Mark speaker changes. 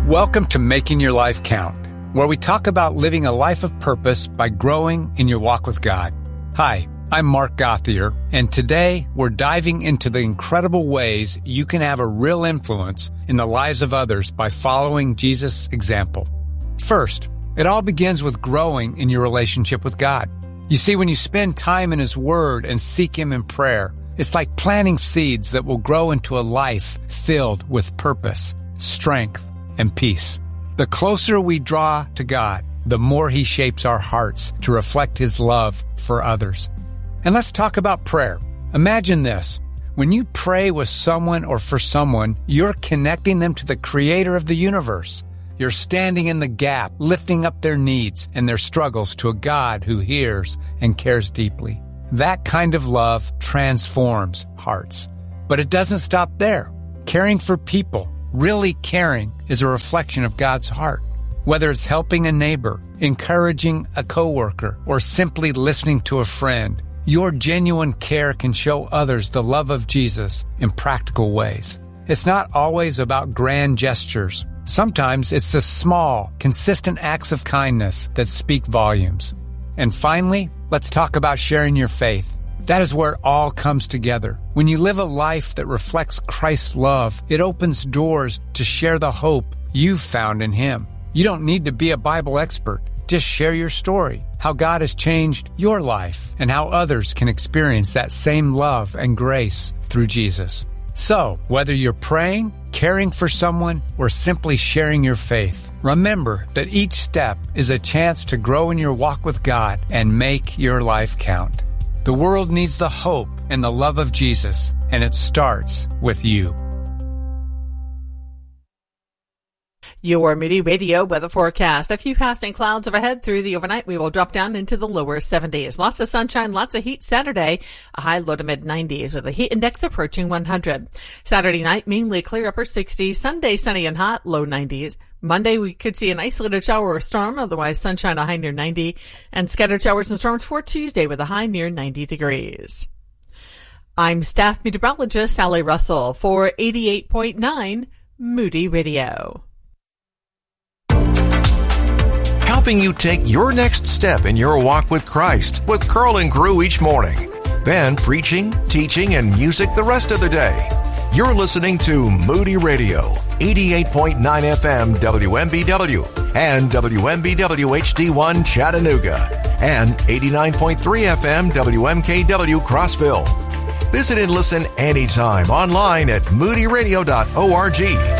Speaker 1: Welcome to Making Your Life Count, where we talk about living a life of purpose by growing in your walk with God. Hi, I'm Mark Gauthier, and today we're diving into the incredible ways you can have a real influence in the lives of others by following Jesus' example. First, it all begins with growing in your relationship with God. You see, when you spend time in His Word and seek Him in prayer, it's like planting seeds that will grow into a life filled with purpose, strength, and peace. The closer we draw to God, the more He shapes our hearts to reflect His love for others. And let's talk about prayer. Imagine this. When you pray with someone or for someone, you're connecting them to the Creator of the universe. You're standing in the gap, lifting up their needs and their struggles to a God who hears and cares deeply. That kind of love transforms hearts. But it doesn't stop there. Caring for people, really caring, is a reflection of God's heart. Whether it's helping a neighbor, encouraging a coworker, or simply listening to a friend, your genuine care can show others the love of Jesus in practical ways. It's not always about grand gestures. Sometimes it's the small, consistent acts of kindness that speak volumes. And finally, let's talk about sharing your faith. That is where it all comes together. When you live a life that reflects Christ's love, it opens doors to share the hope you've found in Him. You don't need to be a Bible expert. Just share your story, how God has changed your life, and how others can experience that same love and grace through Jesus. So, whether you're praying, caring for someone, or simply sharing your faith, remember that each step is a chance to grow in your walk with God and make your life count. The world needs the hope and the love of Jesus, and it starts with you.
Speaker 2: Your Moody Radio weather forecast. A few passing clouds overhead through the overnight. We will drop down into the lower 70s. Lots of sunshine, lots of heat Saturday. A high low to mid 90s with a heat index approaching 100. Saturday night, mainly clear upper 60s. Sunday, sunny and hot, low 90s. Monday, we could see an isolated shower or storm, otherwise sunshine, a high near 90, and scattered showers and storms for Tuesday with a high near 90 degrees. I'm staff meteorologist Sally Russell for 88.9 Moody Radio.
Speaker 3: Helping you take your next step in your walk with Christ with Curl and Crew each morning. Then preaching, teaching, and music the rest of the day. You're listening to Moody Radio, 88.9 FM WMBW and WMBW HD1 Chattanooga and 89.3 FM WMKW Crossville. Visit and listen anytime online at moodyradio.org.